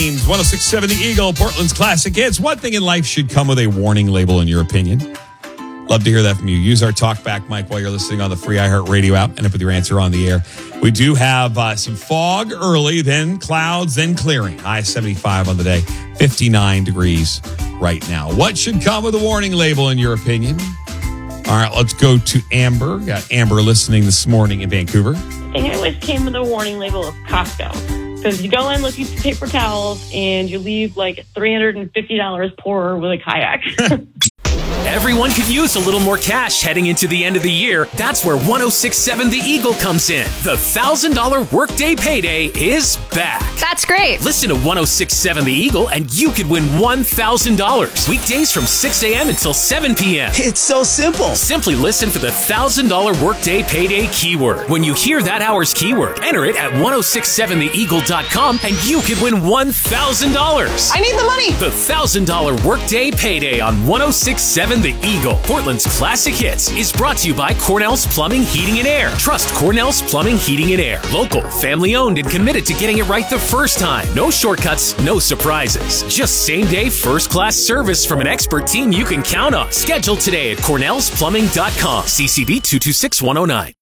106.7 The Eagle, Portland's classic hits. One thing in life should come with a warning label, in your opinion. Love to hear that from you. Use our talkback mic while you're listening on the free iHeartRadio app. End up with your answer on the air. We do have some fog early, then clouds, then clearing. High 75 on the day, 59 degrees right now. What should come with a warning label, in your opinion? All right, let's go to Amber. Got Amber listening this morning in Vancouver. I think I always came with a warning label of Costco. Because you go in looking for paper towels and you leave like $350 poorer with a kayak. Everyone could use a little more cash heading into the end of the year. That's where 106.7 The Eagle comes in. The $1,000 workday payday is back. That's great. Listen to 106.7 The Eagle and you could win $1,000. Weekdays from 6 a.m. until 7 p.m. It's so simple. Simply listen for the $1,000 workday payday keyword. When you hear that hour's keyword, enter it at 1067theeagle.com and you could win $1,000. I need the money. The $1,000 workday payday on 106.7 The Eagle, Portland's classic hits, is brought to you by Cornell's Plumbing, Heating, and Air. Trust Cornell's Plumbing, Heating, and Air. Local, family-owned, and committed to getting it right the first time. No shortcuts, no surprises. Just same-day, first-class service from an expert team you can count on. Schedule today at cornellsplumbing.com. CCB 226109.